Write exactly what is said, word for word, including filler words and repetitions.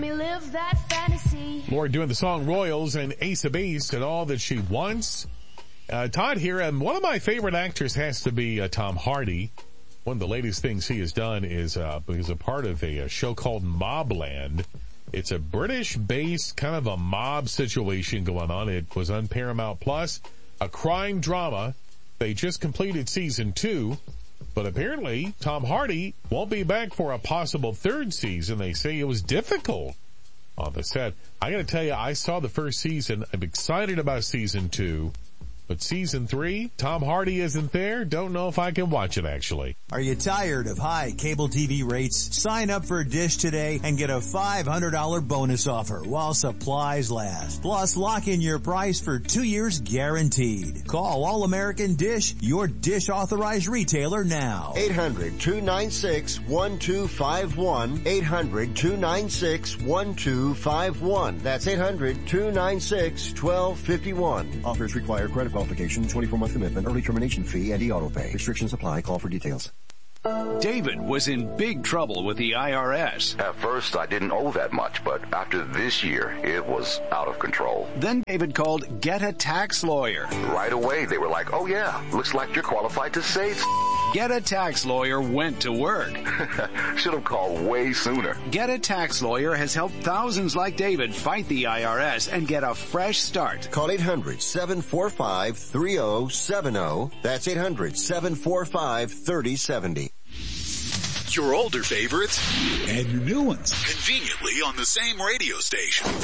Me live that fantasy. Laura doing the song Royals and Ace of Base and All That She Wants. Uh, Todd here, and one of my favorite actors has to be uh, Tom Hardy. One of the latest things he has done is uh, he's a part of a, a show called Mobland. It's a British-based kind of a mob situation going on. It was on Paramount Plus, a crime drama. They just completed season two. But apparently, Tom Hardy won't be back for a possible third season. They say it was difficult on the set. I gotta tell you, I saw the first season. I'm excited about season two. But season three, Tom Hardy isn't there. Don't know if I can watch it, actually. Are you tired of high cable T V rates? Sign up for Dish today and get a five hundred dollars bonus offer while supplies last. Plus, lock in your price for two years guaranteed. Call All American Dish, your Dish authorized retailer now. eight hundred, two nine six, one two five one. eight hundred, two nine six, one two five one. That's eight hundred, two nine six, one two five one. Offers require credit qualification, twenty-four month commitment, early termination fee, and e-auto pay. Restrictions apply. Call for details. David was in big trouble with the I R S. At first, I didn't owe that much, but after this year, it was out of control. Then David called Get a Tax Lawyer. Right away, they were like, oh yeah, looks like you're qualified to save. Get a Tax Lawyer went to work. Should have called way sooner. Get a Tax Lawyer has helped thousands like David fight the I R S and get a fresh start. Call eight hundred, seven four five, three oh seven oh. That's eight hundred, seven four five, three oh seven oh. Your older favorites and your new ones conveniently on the same radio station.